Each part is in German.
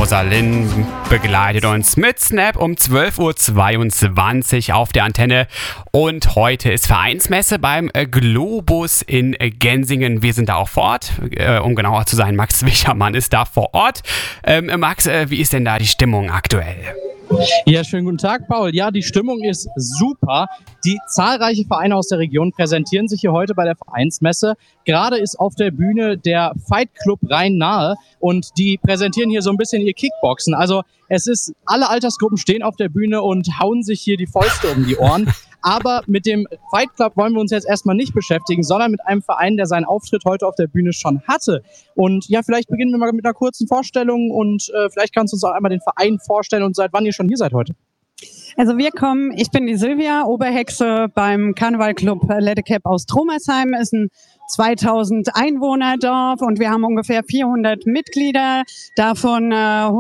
Rosalind begleitet uns mit Snap um 12.22 Uhr auf der Antenne. Und heute ist Vereinsmesse beim Globus in Gensingen. Wir sind da auch vor Ort. Um genauer zu sein, Max Wichermann ist da vor Ort. Max, wie ist denn da die Stimmung aktuell? Ja, schönen guten Tag, Paul. Ja, die Stimmung ist super. Die zahlreichen Vereine aus der Region präsentieren sich hier heute bei der Vereinsmesse. Gerade ist auf der Bühne der Fight Club Rhein-Nahe und die präsentieren hier so ein bisschen ihr Kickboxen. Also es ist, alle Altersgruppen stehen auf der Bühne und hauen sich hier die Fäuste um die Ohren. Aber mit dem Fight Club wollen wir uns jetzt erstmal nicht beschäftigen, sondern mit einem Verein, der seinen Auftritt heute auf der Bühne schon hatte. Und ja, vielleicht beginnen wir mal mit einer kurzen Vorstellung und vielleicht kannst du uns auch einmal den Verein vorstellen und seit wann ihr schon hier seid heute. Also ich bin die Silvia, Oberhexe beim Karnevalclub Lettecap aus Tromersheim, ist ein 2000 Einwohnerdorf und wir haben ungefähr 400 Mitglieder, davon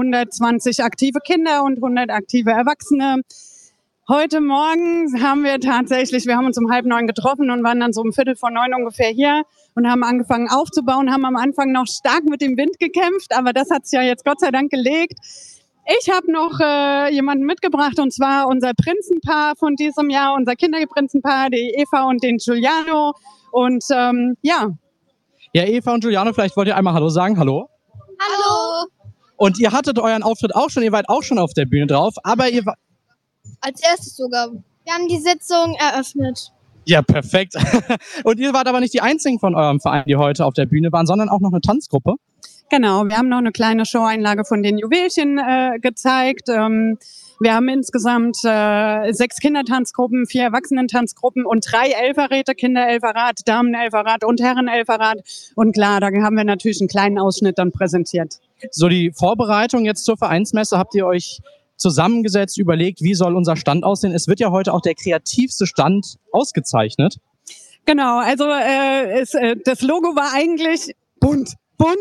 120 aktive Kinder und 100 aktive Erwachsene. Heute Morgen haben wir uns um 8:30 getroffen und waren dann so um 8:45 ungefähr hier und haben angefangen aufzubauen, haben am Anfang noch stark mit dem Wind gekämpft, aber das hat sich ja jetzt Gott sei Dank gelegt. Ich habe noch jemanden mitgebracht und zwar unser Prinzenpaar von diesem Jahr, unser Kinderprinzenpaar, die Eva und den Giuliano und ja. Ja, Eva und Giuliano, vielleicht wollt ihr einmal Hallo sagen. Hallo. Hallo. Und ihr hattet euren Auftritt auch schon, ihr wart auch schon auf der Bühne drauf, aber ihr wart... Als erstes sogar. Wir haben die Sitzung eröffnet. Ja, perfekt. Und ihr wart aber nicht die einzigen von eurem Verein, die heute auf der Bühne waren, sondern auch noch eine Tanzgruppe. Genau, wir haben noch eine kleine Show-Einlage von den Juwelchen gezeigt. Wir haben insgesamt 6 Kindertanzgruppen, 4 Erwachsenentanzgruppen und 3 Elferräte, Kinderelferrat, Damenelferrat und Herrenelferrat. Und klar, da haben wir natürlich einen kleinen Ausschnitt dann präsentiert. So, die Vorbereitung jetzt zur Vereinsmesse, habt ihr euch zusammengesetzt, überlegt, wie soll unser Stand aussehen? Es wird ja heute auch der kreativste Stand ausgezeichnet. Genau, also das Logo war eigentlich bunt.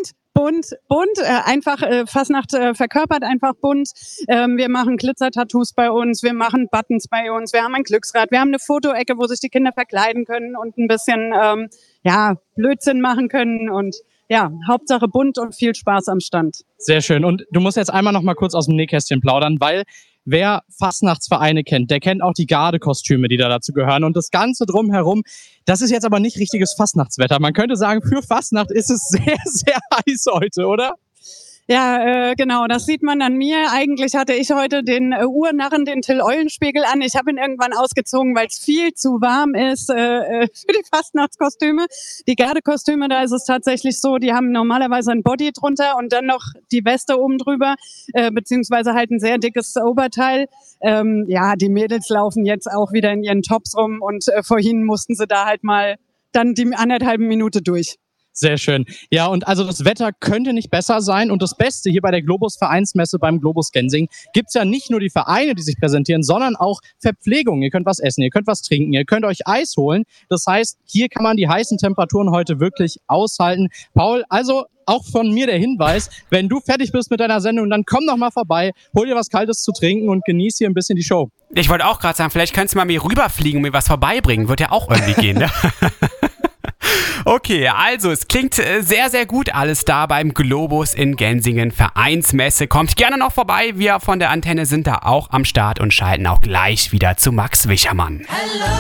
Einfach Fastnacht verkörpert einfach bunt. Wir machen Glitzer-Tattoos bei uns, wir machen Buttons bei uns, wir haben ein Glücksrad, wir haben eine Fotoecke, wo sich die Kinder verkleiden können und ein bisschen Blödsinn machen können und ja, Hauptsache bunt und viel Spaß am Stand. Sehr schön. Und du musst jetzt einmal noch mal kurz aus dem Nähkästchen plaudern, weil wer Fastnachtsvereine kennt, der kennt auch die Gardekostüme, die da dazu gehören. Und das Ganze drumherum, das ist jetzt aber nicht richtiges Fastnachtswetter. Man könnte sagen, für Fastnacht ist es sehr, sehr heiß heute, oder? Ja, genau, das sieht man an mir. Eigentlich hatte ich heute den Uhrnarren, den Till Eulenspiegel an. Ich habe ihn irgendwann ausgezogen, weil es viel zu warm ist für die Fastnachtskostüme. Die Gardekostüme, da ist es tatsächlich so, die haben normalerweise ein Body drunter und dann noch die Weste oben drüber, beziehungsweise halt ein sehr dickes Oberteil. Die Mädels laufen jetzt auch wieder in ihren Tops rum und vorhin mussten sie da halt mal dann die 1,5 Minute durch. Sehr schön. Ja, und also das Wetter könnte nicht besser sein. Und das Beste hier bei der Globus Vereinsmesse beim Globus Gensingen gibt's ja nicht nur die Vereine, die sich präsentieren, sondern auch Verpflegung. Ihr könnt was essen, ihr könnt was trinken, ihr könnt euch Eis holen. Das heißt, hier kann man die heißen Temperaturen heute wirklich aushalten. Paul, also auch von mir der Hinweis, wenn du fertig bist mit deiner Sendung, dann komm doch mal vorbei, hol dir was Kaltes zu trinken und genieß hier ein bisschen die Show. Ich wollte auch gerade sagen, vielleicht könntest du mal mir rüberfliegen und mir was vorbeibringen. Wird ja auch irgendwie gehen, ne? Okay, also es klingt sehr, sehr gut alles da beim Globus in Gensingen Vereinsmesse. Kommt gerne noch vorbei, wir von der Antenne sind da auch am Start und schalten auch gleich wieder zu Max Wichermann. Hello.